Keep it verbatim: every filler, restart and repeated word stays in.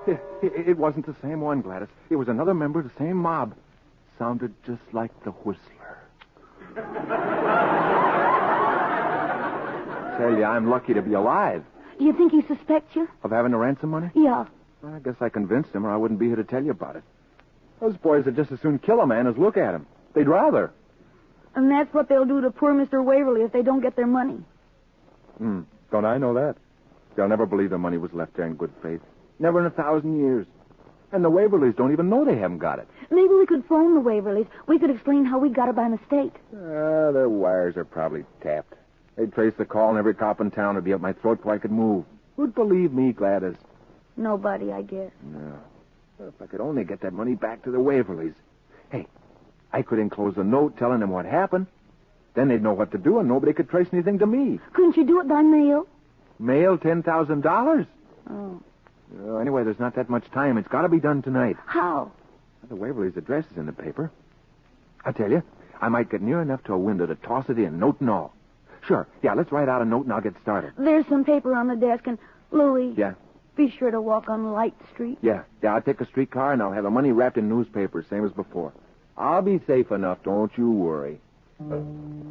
It, it, it wasn't the same one, Gladys. It was another member of the same mob. Sounded just like the Whistler. Tell you, I'm lucky to be alive. Do you think he suspects you? Of having the ransom money? Yeah. Well, I guess I convinced him, or I wouldn't be here to tell you about it. Those boys would just as soon kill a man as look at him. They'd rather. And that's what they'll do to poor Mister Waverly if they don't get their money. Hmm. Don't I know that? They'll never believe the money was left there in good faith. Never in a thousand years. And the Waverlys don't even know they haven't got it. Maybe we could phone the Waverlys. We could explain how we got it by mistake. Ah, their wires are probably tapped. They'd trace the call, and every cop in town would be up my throat before I could move. Who'd believe me, Gladys? Nobody, I guess. No. Well, if I could only get that money back to the Waverlys. Hey, I could enclose a note telling them what happened. Then they'd know what to do, and nobody could trace anything to me. Couldn't you do it by mail? Mail ten thousand dollars? Oh. Well, anyway, there's not that much time. It's got to be done tonight. How? The Waverly's address is in the paper. I tell you, I might get near enough to a window to toss it in, note and all. Sure. Yeah, let's write out a note and I'll get started. There's some paper on the desk, and Louis... Yeah? Be sure to walk on Light Street. Yeah. Yeah, I'll take a streetcar and I'll have the money wrapped in newspapers, same as before. I'll be safe enough, don't you worry.